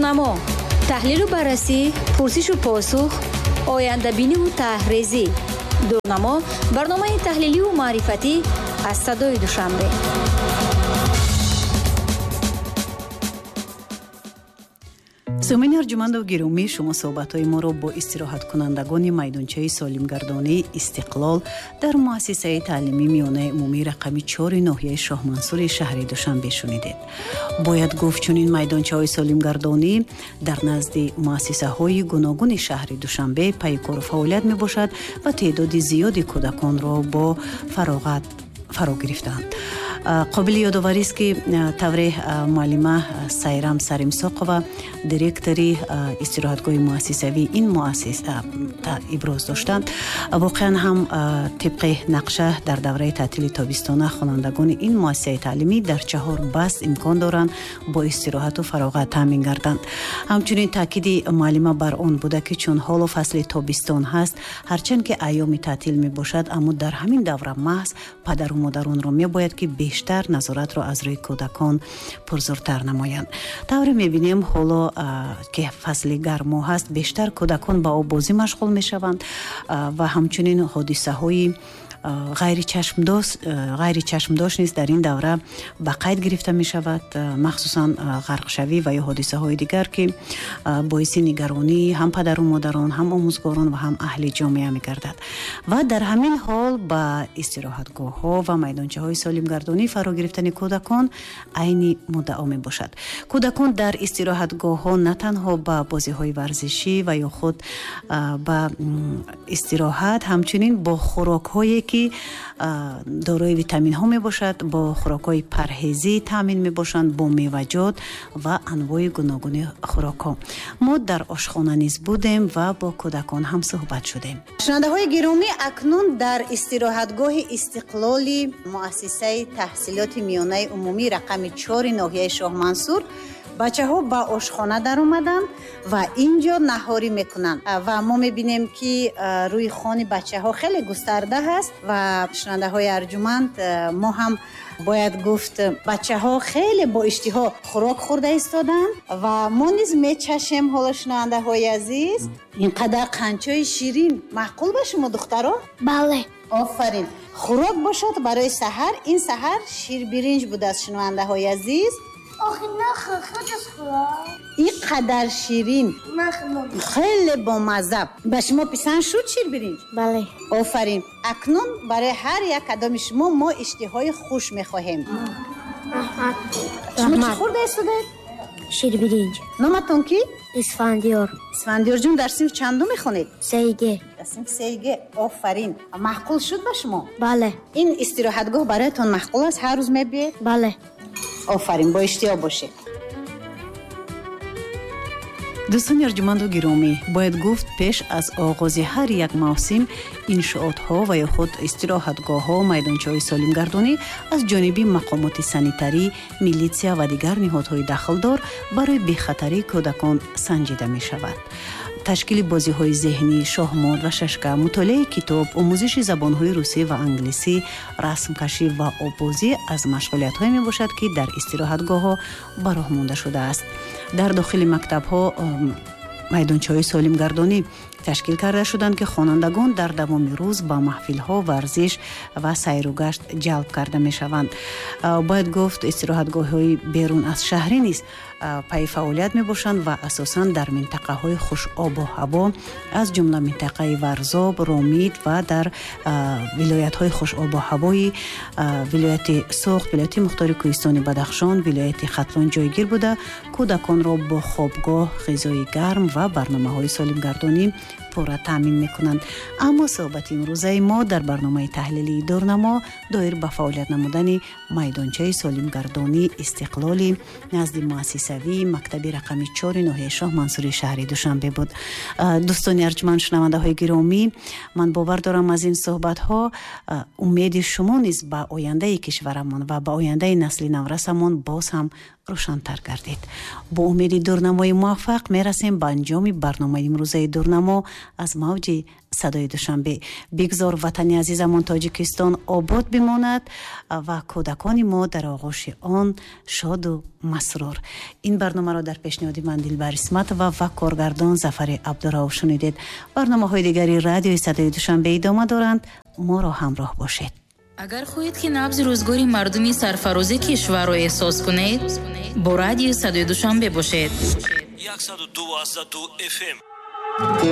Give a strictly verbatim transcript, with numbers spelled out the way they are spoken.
дурнамо, таҳлилу баррасӣ, пурсишу посух, ояндабиниву таҳризӣ. Дурнамо барномаи таҳлиливу маърифатӣ аз Садои Душанбе. сомини арҷуманду гиромӣ, шумо суҳбатҳои моро бо истироҳаткунандагони майдончаи солимгардонии Истиқлол дар муассисаи таълимии миёнаи умумии рақами чори ноҳияи Шоҳмансури шаҳри Душанбе шунидед. бояд гуфт чунин майдончаҳои солимгардонӣ дар назди муассисаҳои гуногуни шаҳри Душанбе пайкору фаъолият мебошад ва теъдоди зиёди кӯдаконро бо фароғат фаро гирифтаанд. қобили ёдоварист ки тавре муаллима Сайрам Саримсоқова, директори истироҳатгоҳи муассисавии ин муассиса иброз доштанд. воқеан ҳам тибқи нақша дар давраи таътили тобистона хонандагони ин муассисаи таълимӣ дар чаҳор баст имкон доранд бо истироҳату фароғат таъмин гарданд. ҳамчунин таъкиди муаллима бар он буда ки чун ҳолу фасли тобистон ҳаст, ҳарчанд ки айёми таътил мебошад, аммо дар ҳамин давра маҳз падару модаронро мебояд ки бештар назоратро аз рӯи кӯдакон пурзуртар намоянд. тавре мебинем ҳоло ки фасли гармо ҳаст, бештар кӯдакон ба оббозӣ машғул мешаванд ва ҳамчунин ҳодисаҳои ғайри чашмдош ғайри чашмдош низ дар ин давра ба қайд гирифта мешавад, махсусан ғарқшавӣ ва ё ҳодисаҳои дигар ки боиси нигаронии ҳам падару модарон, ҳам омӯзгорон ва ҳам аҳли ҷомеа мегардад. ва дар ҳамин ҳол ба истироҳатгоҳҳо ва майдончаҳои солимгардонӣ фаро гирифтани кӯдакон айни муддао мебошад. кӯдакон дар истироҳатгоҳҳо на танҳо ба бозиҳои варзишӣ ва ё худ ба истироҳат, ҳамчунин бо хӯрокҳое ки дорои витаминҳо мебошад, бо хӯрокҳои парҳезӣ таъмин мебошанд, бо меваҷот ва анвои гуногуни хӯрокҳо. мо дар ошхона низ будем ва бо кӯдакон ҳам суҳбат шудем. шунавандаҳои гиромӣ, акнун дар истироҳатгоҳи Истиқлоли муассисаи таҳсилоти миёнаи умумии рақами чори ноҳияи Шоҳмансур бачаҳо ба ошхона дар омаданд ва инҷо наҳорӣ мекунанд ва мо мебинем ки рӯи хони бачаҳо хеле густарда ҳаст ва шунавандаҳои арҷуманд, мо ҳам бояд гуфт бачаҳо хеле бо иштиҳо хӯрок хӯрда истоданд ва мо низ мечашем. ҳоло шунавандаҳои азиз, ин қадар қанчои ширин маъқул ба шумо духтаро? бале. офарин. хӯрок бошад барои саҳар. ин саҳар ширбиринҷ будааст шунавандаҳои азиз. آخه نخه خودش خورد این قدر شیرین نخه خیلی با مزه. به شما پسند شد شیر برنج؟ بله. آفرین. اکنون برای هر یک کدام شما ما اشتهای خوش میخواهیم. شما چی خورده ایستاده؟ شیر برنج. نامتون کی؟ اسفندیار. اسفندیار جون در صنف چندم میخونید؟ سیگه. در صنف سیگه. آفرین. معقول شد به شما؟ بله. این استراحتگاه برایتون معقول است هر روز میبیاید؟ بله. آفرین، با اشتیاق باشه. дӯстони арҷуманду гиромӣ, бояд гуфт пеш аз оғози ҳар як мавсим иншоотҳо ва ё худ истироҳатгоҳҳо, майдончаҳои солимгардонӣ аз ҷониби мақомоти санитарӣ, милитсия ва дигар ниҳодҳои дахлдор барои бехатарии кӯдакон санҷида мешавад. ташкили бозиҳои зеҳнӣ, шоҳмол ва шашка, мутолиаи китоб, омӯзиши забонҳои русӣ ва англисӣ, расмкашӣ ва обозӣ аз машғулиятҳое мебошад ки дар истироҳатгоҳҳо ба роҳ монда шудааст. дар дохили мактабҳо майдончаҳои солимгардонӣ ташкил карда шуданд ки хонандагон дар давоми рӯз ба маҳфилҳо, варзиш ва сайру гашт ҷалб карда мешаванд. бояд гуфт истироҳатгоҳҳои берун аз шаҳрӣ низ пай фаъолият мебошанд ва асосан дар минтақаҳои хушобу ҳаво, аз ҷумла минтақаи Варзоб, Ромид ва дар вилоятҳои хушобу ҳавои вилояти Суғд, вилояти Мухтори Кӯҳистони Бадахшон, вилояти Хатлон ҷойгир буда кӯдаконро бо хобгоҳ, ғизои гарм ва барномаҳои солимгардонӣ пурра таъмин мекунанд. аммо суҳбати имрӯзаи мо дар барномаи таҳлилии дурнамо доир ба фаъолият намудани майдончаи солимгардонии Истиқлоли назди муассисавии мактаби рақами чори ноҳияи Шоҳмансури шаҳри Душанбе буд. дӯстони арҷуманд, шунавандаҳои гиромӣ, ман бовар дорам аз ин суҳбатҳо умеди шумо низ ба ояндаи кишварамон ва ба ояндаи насли наврасамон боз ҳам рӯшантар гардид. бо умеди дурнамои муваффақ мерасем ба анҷоми барномаи имрӯзаи дурнамо. аз мавҷи садои душанбе. бигзор ватани азизамон тоҷикистон обод бимонад ва кӯдакони мо дар оғӯши он шоду масрур. ин барномаро дар пешниҳоди ман Дилбар Исматова ва коргардон Зафари Абдураов шунидед. барномаҳои дигари радиои садои душанбе идома доранд. моро ҳамроҳ бошед. агар хоҳед ки набзи рӯзгори мардуми сарфарозии кишварро эҳсос кунед, бо радиои садои душанбе бошед. صد و دو اف ام